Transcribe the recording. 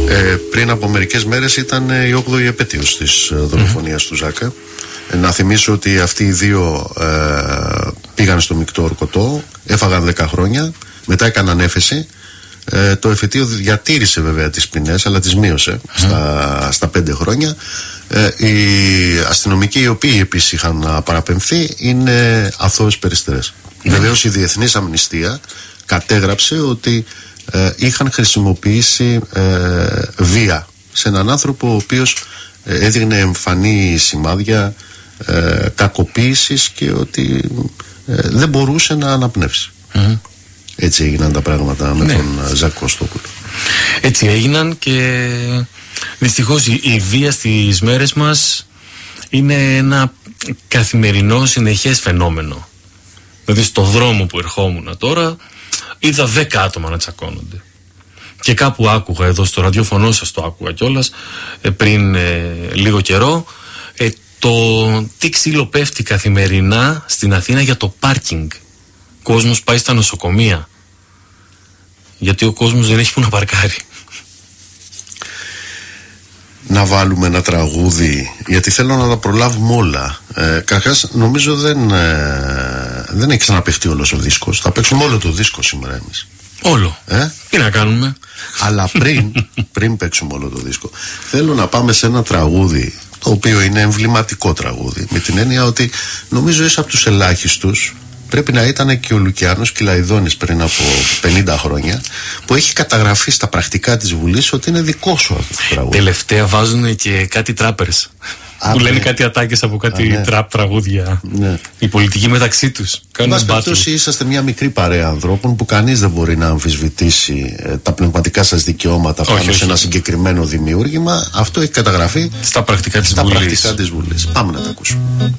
Πριν από μερικές μέρες ήταν η 8η επέτειος της δολοφονίας του Ζάκα. Να θυμίσω ότι αυτοί οι δύο πήγαν στο μεικτό ορκωτό, έφαγαν 10 χρόνια, μετά έκαναν έφεση. Το εφετείο διατήρησε βέβαια τις ποινές, αλλά τις μείωσε στα 5 χρόνια. Οι αστυνομικοί, οι οποίοι επίσης είχαν παραπεμφθεί, είναι αθώες περιστερές. Βεβαίως η Διεθνής Αμνηστία κατέγραψε ότι είχαν χρησιμοποιήσει βία σε έναν άνθρωπο ο οποίος έδειχνε εμφανή σημάδια κακοποίησης και ότι δεν μπορούσε να αναπνεύσει. Έτσι έγιναν τα πράγματα με τον Ζακ Κωστόπουλο. Έτσι έγιναν και δυστυχώς η βία στις μέρες μας είναι ένα καθημερινό συνεχές φαινόμενο. Δηλαδή στο δρόμο που ερχόμουν τώρα είδα 10 άτομα να τσακώνονται. Και κάπου άκουγα εδώ στο ραδιόφωνο σας, το άκουγα κιόλας πριν λίγο καιρό, το τι ξύλο πέφτει καθημερινά στην Αθήνα για το πάρκινγκ. Κόσμος πάει στα νοσοκομεία γιατί ο κόσμος δεν έχει που να παρκάρει. Να βάλουμε ένα τραγούδι, γιατί θέλω να τα προλάβουμε όλα. Καταρχάς νομίζω δεν έχει ξαναπαιχτεί όλος ο δίσκος. Θα παίξουμε όλο το δίσκο σήμερα εμείς. Όλο. Τι να κάνουμε. Αλλά πριν παίξουμε όλο το δίσκο, θέλω να πάμε σε ένα τραγούδι το οποίο είναι εμβληματικό τραγούδι, με την έννοια ότι νομίζω είσαι από τους ελάχιστους, πρέπει να ήταν και ο Λουκιάνος Κυλαϊδόνης πριν από 50 χρόνια, που έχει καταγραφεί στα πρακτικά της Βουλής ότι είναι δικό σου αυτό το τραγούδι. Τελευταία βάζουν και κάτι τράπερς που λένε κάτι ατάκες από κάτι τραπ τραγούδια. Οι πολιτικοί μεταξύ τους κάνουν μπάτλ. Είσαστε μια μικρή παρέα ανθρώπων που κανείς δεν μπορεί να αμφισβητήσει τα πνευματικά σας δικαιώματα πάνω σε ένα συγκεκριμένο δημιούργημα. Αυτό έχει καταγραφεί στα πρακτικά της Βουλής. Πάμε να τα ακούσουμε.